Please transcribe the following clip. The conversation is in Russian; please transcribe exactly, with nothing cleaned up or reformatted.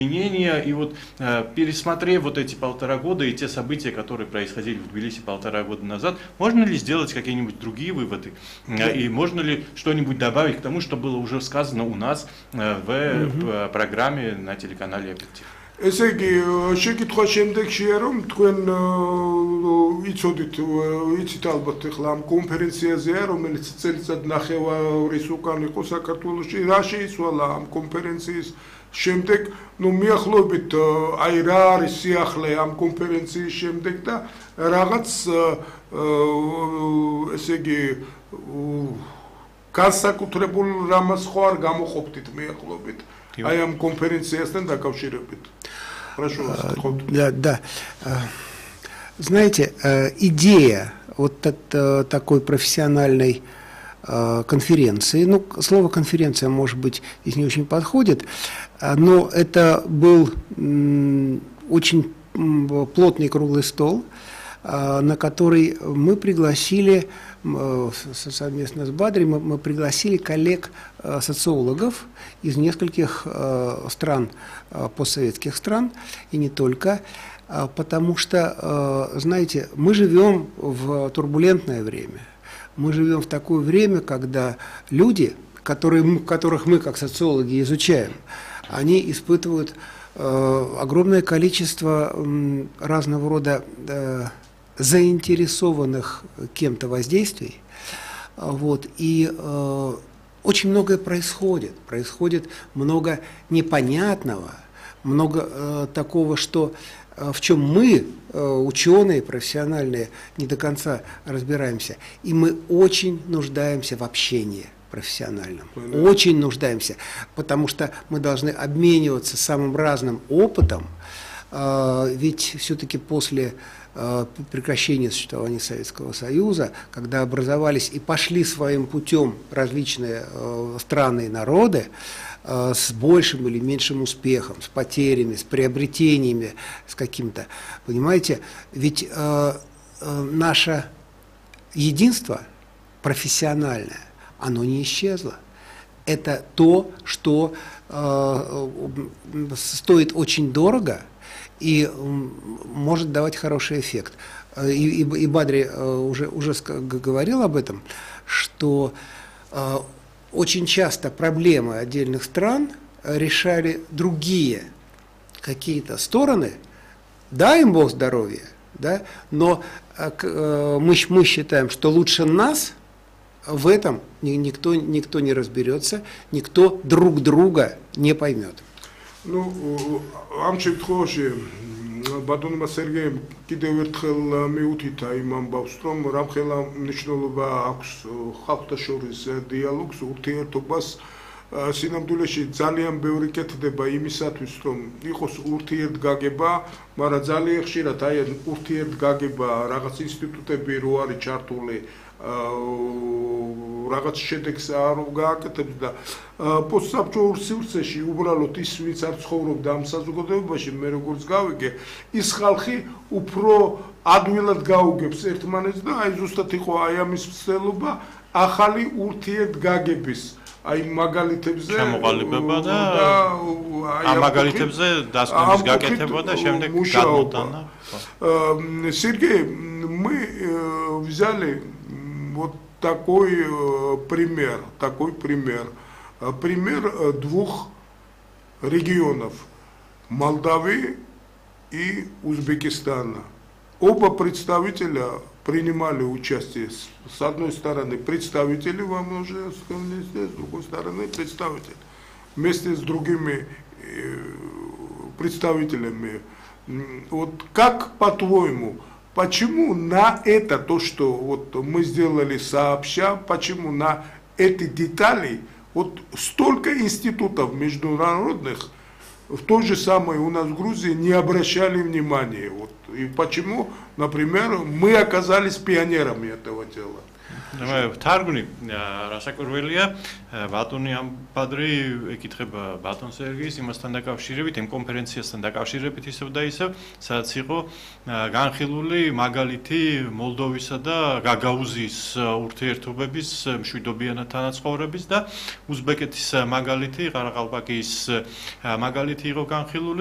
И вот пересмотрев вот эти полтора года и те события, которые происходили в Тбилиси полтора года назад, можно ли сделать какие-нибудь другие выводы? И можно ли что-нибудь добавить к тому, что было уже сказано у нас в программе на телеканале «Объектив»? ესე იგი, შეკითხვა შემდეგშია, რომ თქვენ იცოდით, იცით ალბათ ახლა ამ კონფერენციაზეა, რომელიც წელიწად ნახევარის უკან იყო საქართველოში, რა შეიცვალა ამ კონფერენციის შემდეგ, ну მიახლოებით აი რა არის სიახლე ამ კონფერენციის შემდეგ და რაღაც ესე იგი განსაკუთრებულ რამას ხო არ გამოყოფდით მიახლოებით აი ამ კონფеренციასთან დაკავშირებით. Прошу вас, да, да. Знаете, идея вот такой профессиональной конференции, ну, слово конференция, может быть, здесь не очень подходит, но это был очень плотный круглый стол, на который мы пригласили, совместно с Бадри, мы, мы пригласили коллег-социологов из нескольких стран, постсоветских стран, и не только, потому что, знаете, мы живем в турбулентное время. Мы живем в такое время, когда люди, которые, которых мы как социологи изучаем, они испытывают огромное количество разного рода заинтересованных кем-то воздействий, вот, и э, очень многое происходит, происходит много непонятного, много э, такого, что э, в чем мы, э, ученые, профессиональные, не до конца разбираемся, и мы очень нуждаемся в общении профессиональном, mm-hmm. очень нуждаемся, потому что мы должны обмениваться самым разным опытом, э, ведь все-таки после прекращения существования Советского Союза, когда образовались и пошли своим путем различные э, страны и народы э, с большим или меньшим успехом, с потерями, с приобретениями, с каким-то, понимаете, ведь э, э, наше единство профессиональное, оно не исчезло. Это то, что э, стоит очень дорого и может давать хороший эффект. И, и, и Бадри уже, уже говорил об этом, что э, очень часто проблемы отдельных стран решали другие какие-то стороны, дай им Бог здоровья, да, но э, мы, мы считаем, что лучше нас в этом никто, никто не разберется, никто друг друга не поймет. Ну, ამ შემთხვევაში ბატონმა სერგეიმ კიდევ ერთხელ მიუთითა იმ ამბავს, რომ რამხელა მნიშვნელობა აქვს ხალხთა შორის დიალოგს, ურთიერთობას. სინამდვილეში ძალიან ბევრი კეთდება იმისათვის, რომ იყოს ურთიერთგაგება, მაგრამ ძალიან ხშირად აი ურთიერთგაგება რაღაც ინსტიტუტები რო არის ჩართული რაღაც შედეგს არ გააკეთებს და პოსტსაბჭოურ სივრცეში უბრალოდ ის ვინც არ ცხოვრობდა ამ საზოგადოებაში, მე როგორც გავიგე, ის ხალხი უფრო ადვილად გაუგებს ერთმანეთს და აი ზუსტად იყო აი ამის მცდელობა ახალი ურთიერთგაგების აი მაგალითებზე ჩამოყალიბება და ამ მაგალითებზე დასკვნის გაკეთება და შემდეგ გადმოტანა. Сергей, мы взяли вот такой пример, такой пример, пример двух регионов, Молдавии и Узбекистана. Оба представителя принимали участие, с одной стороны представители, вам уже сказали, с другой стороны представители, вместе с другими представителями. Вот как, по-твоему, почему на это, то, что вот мы сделали сообща, почему на эти детали вот столько институтов международных в той же самой у нас в Грузии не обращали внимания? Вот, и почему, например, мы оказались пионерами этого дела? თარგმნი რასაკვირველია ბატონი ამბადრი ეკითხება ბატონ სერგეის იმასთან დაკავშირებით, იმ კონფერენციასთან დაკავშირებით ისევ და ისევ, სადაც იყო განხილული მაგალითი მოლდოვისა და გაგაუზიის ურთიერთობების მშვიდობიანად თანაცხოვრების და უზბეკეთის მაგალითი, ყარაყალპაკიის მაგალითი იყო განხილული.